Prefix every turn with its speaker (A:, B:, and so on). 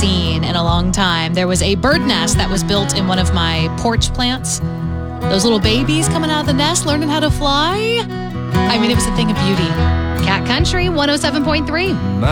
A: seen in a long time. There was a bird nest that was built in one of my porch plants. Those little babies coming out of the nest, learning how to fly. I mean, it was a thing of beauty. Cat Country 107.3.